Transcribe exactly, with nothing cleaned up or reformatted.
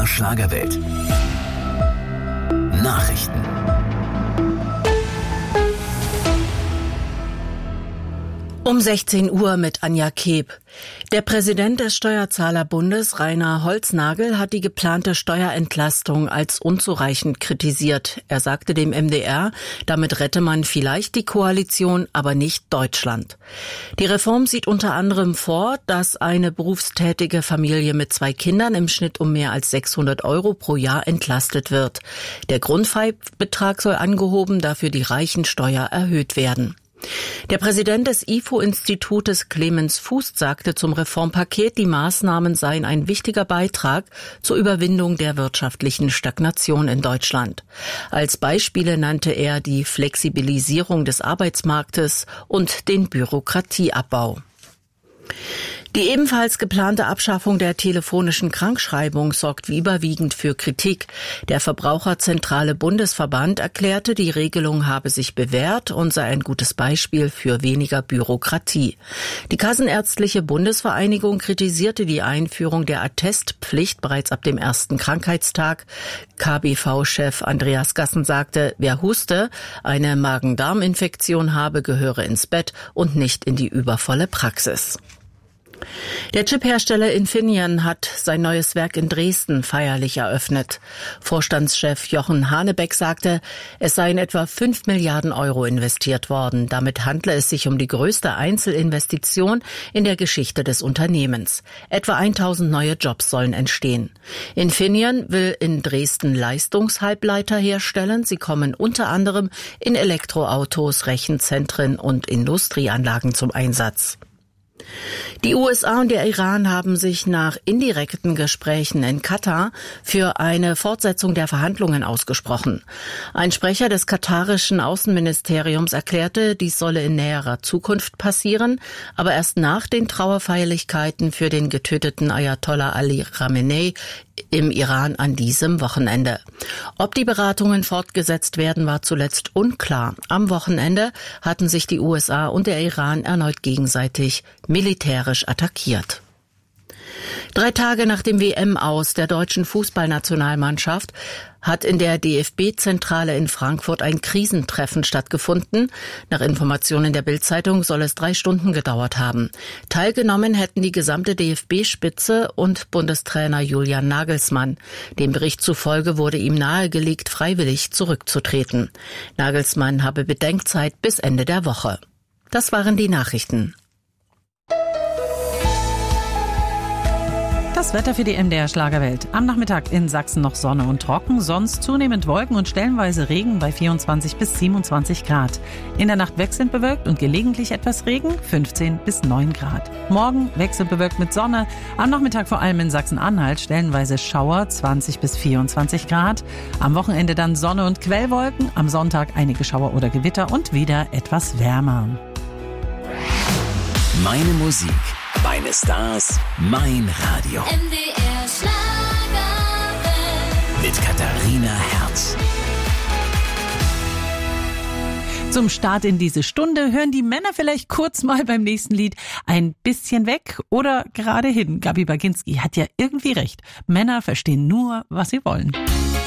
Schlagerwelt. Nachrichten. Um sechzehn Uhr mit Anja Keb. Der Präsident des Steuerzahlerbundes, Rainer Holznagel, hat die geplante Steuerentlastung als unzureichend kritisiert. Er sagte dem M D R, damit rette man vielleicht die Koalition, aber nicht Deutschland. Die Reform sieht unter anderem vor, dass eine berufstätige Familie mit zwei Kindern im Schnitt um mehr als sechshundert Euro pro Jahr entlastet wird. Der Grundfreibetrag soll angehoben, dafür die Reichensteuer erhöht werden. Der Präsident des I F O-Institutes Clemens Fuß sagte zum Reformpaket, die Maßnahmen seien ein wichtiger Beitrag zur Überwindung der wirtschaftlichen Stagnation in Deutschland. Als Beispiele nannte er die Flexibilisierung des Arbeitsmarktes und den Bürokratieabbau. Die ebenfalls geplante Abschaffung der telefonischen Krankschreibung sorgt wie überwiegend für Kritik. Der Verbraucherzentrale Bundesverband erklärte, die Regelung habe sich bewährt und sei ein gutes Beispiel für weniger Bürokratie. Die Kassenärztliche Bundesvereinigung kritisierte die Einführung der Attestpflicht bereits ab dem ersten Krankheitstag. K B V-Chef Andreas Gassen sagte, wer huste, eine Magen-Darm-Infektion habe, gehöre ins Bett und nicht in die übervolle Praxis. Der Chiphersteller Infineon hat sein neues Werk in Dresden feierlich eröffnet. Vorstandschef Jochen Hanebeck sagte, es seien etwa fünf Milliarden Euro investiert worden. Damit handle es sich um die größte Einzelinvestition in der Geschichte des Unternehmens. Etwa tausend neue Jobs sollen entstehen. Infineon will in Dresden Leistungshalbleiter herstellen. Sie kommen unter anderem in Elektroautos, Rechenzentren und Industrieanlagen zum Einsatz. Die U S A und der Iran haben sich nach indirekten Gesprächen in Katar für eine Fortsetzung der Verhandlungen ausgesprochen. Ein Sprecher des katarischen Außenministeriums erklärte, dies solle in näherer Zukunft passieren, aber erst nach den Trauerfeierlichkeiten für den getöteten Ayatollah Ali Khamenei im Iran an diesem Wochenende. Ob die Beratungen fortgesetzt werden, war zuletzt unklar. Am Wochenende hatten sich die U S A und der Iran erneut gegenseitig militärisch attackiert. Drei Tage nach dem W M-Aus der deutschen Fußballnationalmannschaft hat in der D F B-Zentrale in Frankfurt ein Krisentreffen stattgefunden. Nach Informationen der Bild-Zeitung soll es drei Stunden gedauert haben. Teilgenommen hätten die gesamte D F B-Spitze und Bundestrainer Julian Nagelsmann. Dem Bericht zufolge wurde ihm nahegelegt, freiwillig zurückzutreten. Nagelsmann habe Bedenkzeit bis Ende der Woche. Das waren die Nachrichten. Das Wetter für die M D R Schlagerwelt. Am Nachmittag in Sachsen noch Sonne und trocken, sonst zunehmend Wolken und stellenweise Regen bei vierundzwanzig bis siebenundzwanzig Grad. In der Nacht wechselnd bewölkt und gelegentlich etwas Regen, fünfzehn bis neun Grad. Morgen wechselnd bewölkt mit Sonne, am Nachmittag vor allem in Sachsen-Anhalt stellenweise Schauer, zwanzig bis vierundzwanzig Grad. Am Wochenende dann Sonne und Quellwolken, am Sonntag einige Schauer oder Gewitter und wieder etwas wärmer. Meine Musik, meine Stars, mein Radio. M D R Schlagerwelt. Mit Katharina Herz. Zum Start in diese Stunde hören die Männer vielleicht kurz mal beim nächsten Lied ein bisschen weg oder gerade hin. Gabi Baginski hat ja irgendwie recht. Männer verstehen nur, was sie wollen.